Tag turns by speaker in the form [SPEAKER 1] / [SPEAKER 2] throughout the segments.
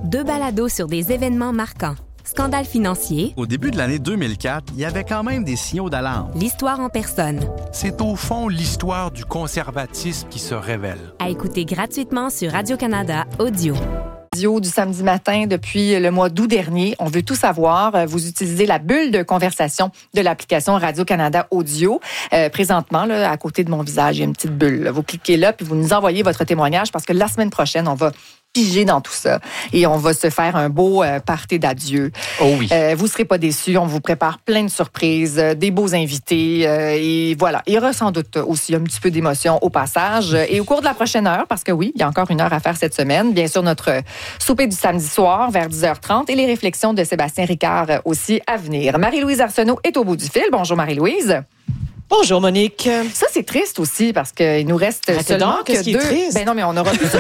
[SPEAKER 1] 2 balados sur des événements marquants. Scandale financier.
[SPEAKER 2] Au début de l'année 2004, il y avait quand même des signaux d'alarme.
[SPEAKER 1] L'histoire en personne.
[SPEAKER 3] C'est au fond l'histoire du conservatisme qui se révèle.
[SPEAKER 1] À écouter gratuitement sur Radio-Canada Audio.
[SPEAKER 4] Du samedi matin depuis le mois d'août dernier. On veut tout savoir. Vous utilisez la bulle de conversation de l'application Radio-Canada Audio. Présentement, là, à côté de mon visage, il y a une petite bulle. Là. Vous cliquez là, puis vous nous envoyez votre témoignage parce que la semaine prochaine, on va piger dans tout ça et on va se faire un beau party d'adieu.
[SPEAKER 3] Oh oui.
[SPEAKER 4] Vous serez pas déçus. On vous prépare plein de surprises, des beaux invités et voilà. Il y aura sans doute aussi un petit peu d'émotion au passage. Et au cours de la prochaine heure, parce que oui, il y a encore une heure à faire cette semaine, bien sûr, notre souper du samedi soir vers 10h30 et les réflexions de Sébastien Ricard aussi à venir. Marie-Louise Arsenault est au bout du fil. Bonjour Marie-Louise.
[SPEAKER 5] Bonjour Monique.
[SPEAKER 4] Ça c'est triste aussi parce qu'il nous reste seulement que deux. Ben non mais on aura plus.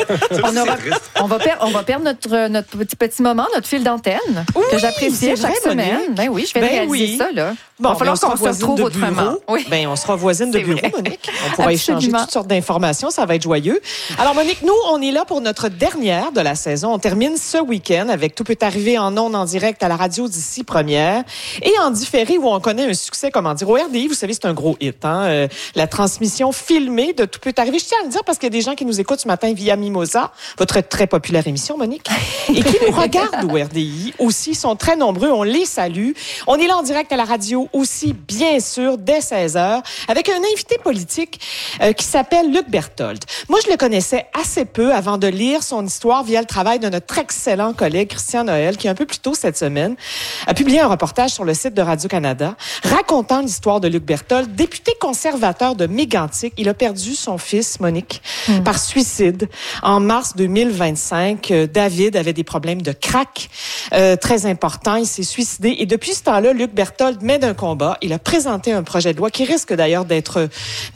[SPEAKER 4] on va perdre notre petit moment, notre fil d'antenne que j'appréciais chaque semaine.
[SPEAKER 5] Monique.
[SPEAKER 4] Ben oui, je vais réaliser ça là.
[SPEAKER 5] Bon,
[SPEAKER 4] il va falloir qu'on se retrouve autrement.
[SPEAKER 5] Oui. Ben on sera voisines de bureau, Monique. On pourra échanger toutes sortes d'informations, ça va être joyeux. Alors Monique, nous on est là pour notre dernière de la saison. On termine ce week-end avec Tout peut arriver en ondes en direct à la radio d'ici première et en différé où on connaît un succès, comment dire, au RDI, vous savez, c'est un gros hit, hein? La transmission filmée de Tout peut arriver. Je tiens à le dire parce qu'il y a des gens qui nous écoutent ce matin via Mimosa, votre très populaire émission, Monique, et qui nous regardent au RDI aussi, sont très nombreux. On les salue. On est là en direct à la radio aussi, bien sûr, dès 16h, avec un invité politique qui s'appelle Luc Berthold. Moi, je le connaissais assez peu avant de lire son histoire via le travail de notre excellent collègue Christian Noël, qui un peu plus tôt cette semaine a publié un reportage sur le site de Radio-Canada racontant l'histoire de Luc Berthold, député conservateur de Mégantic. Il a perdu son fils, Monique, par suicide en mars 2025. David avait des problèmes de crack très importants. Il s'est suicidé. Et depuis ce temps-là, Luc Berthold mène un combat. Il a présenté un projet de loi qui risque d'ailleurs d'être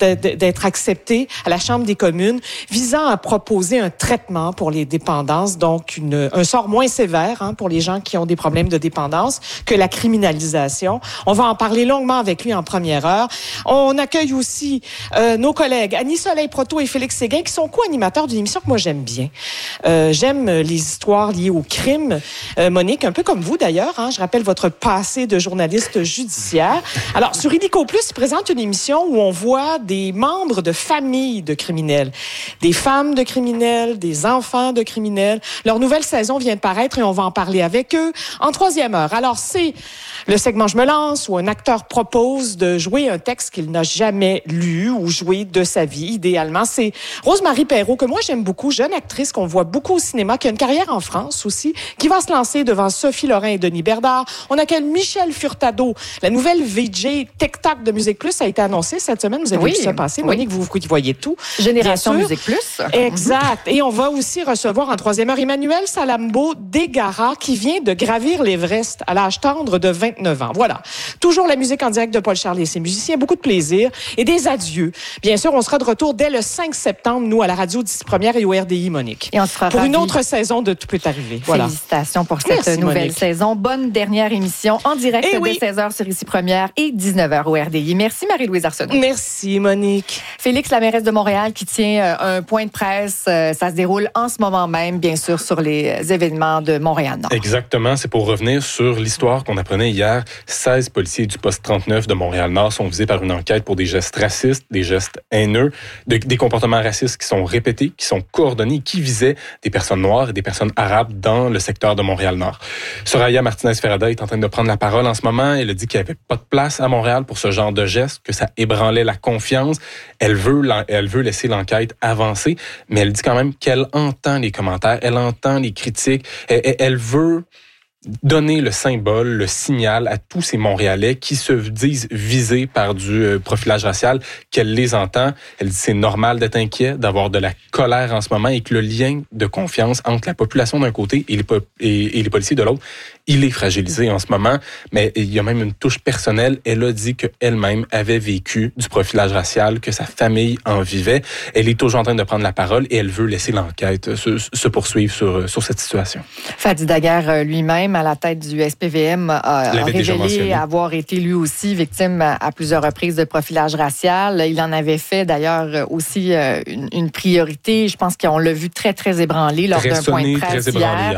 [SPEAKER 5] accepté à la Chambre des communes, visant à proposer un traitement pour les dépendances, donc un sort moins sévère pour les gens qui ont des problèmes de dépendance que la criminalisation. On va en parler longuement avec lui en première heure. On accueille aussi nos collègues Annie Soleil-Proto et Félix Séguin, qui sont co-animateurs d'une émission que moi j'aime bien. J'aime les histoires liées au crime. Monique, un peu comme vous d'ailleurs, je rappelle votre passé de journaliste judiciaire. Alors, sur Illico Plus, ils présentent une émission où on voit des membres de familles de criminels, des femmes de criminels, des enfants de criminels. Leur nouvelle saison vient de paraître et on va en parler avec eux en troisième heure. Alors, c'est le segment Je me lance où un acteur propose de jouer un texte qu'il n'a jamais lu ou joué de sa vie, idéalement. C'est Rose-Marie Perreault, que moi j'aime beaucoup, jeune actrice qu'on voit beaucoup au cinéma, qui a une carrière en France aussi, qui va se lancer devant Sophie Lorrain et Denis Berdard. On accueille Michel Furtado, la nouvelle VJ TikTok de Musique Plus a été annoncée cette semaine. Vous avez vu ça passer, Monique, vous voyez tout.
[SPEAKER 4] Génération Musique Plus.
[SPEAKER 5] Exact. Et on va aussi recevoir en troisième heure Emmanuel Salambo Degara, qui vient de gravir l'Everest à l'âge tendre de 29 ans. Voilà. Toujours la musique en direct de Paul Charles et ses musiciens. Beaucoup de plaisir et des adieux. Bien sûr, on sera de retour dès le 5 septembre, nous, à la radio d'ici première et au RDI, Monique.
[SPEAKER 4] Et on se fera
[SPEAKER 5] pour une autre saison de Tout peut arriver. Voilà.
[SPEAKER 4] Félicitations pour cette nouvelle saison. Bonne dernière émission en direct dès 16h sur ici première et 19h au RDI. Merci Marie-Louise Arsenault.
[SPEAKER 5] Merci Monique.
[SPEAKER 4] Félix, la mairesse de Montréal, qui tient un point de presse. Ça se déroule en ce moment même, bien sûr, sur les événements de Montréal-Nord.
[SPEAKER 6] Exactement. C'est pour revenir sur l'histoire qu'on apprenait hier. 16 policiers du poste 39 de Montréal-Nord sont visés par une enquête pour des gestes racistes, des gestes haineux, des comportements racistes qui sont répétés, qui sont coordonnés, qui visaient des personnes noires et des personnes arabes dans le secteur de Montréal-Nord. Soraya Martinez-Ferrada est en train de prendre la parole en ce moment. Elle a dit qu'il n'y avait pas de place à Montréal pour ce genre de gestes, que ça ébranlait la confiance. Elle veut laisser l'enquête avancer, mais elle dit quand même qu'elle entend les commentaires, elle entend les critiques, elle veut donner le symbole, le signal à tous ces Montréalais qui se disent visés par du profilage racial, qu'elle les entend. Elle dit c'est normal d'être inquiet, d'avoir de la colère en ce moment et que le lien de confiance entre la population d'un côté et les policiers de l'autre, il est fragilisé en ce moment. Mais il y a même une touche personnelle. Elle a dit qu'elle-même avait vécu du profilage racial, que sa famille en vivait. Elle est toujours en train de prendre la parole et elle veut laisser l'enquête se poursuivre sur cette situation.
[SPEAKER 4] Fadi Daguerre lui-même, à la tête du SPVM, a révélé avoir été lui aussi victime à plusieurs reprises de profilage racial. Il en avait fait d'ailleurs aussi une priorité. Je pense qu'on l'a vu très, très ébranlé lors d'un point de presse hier.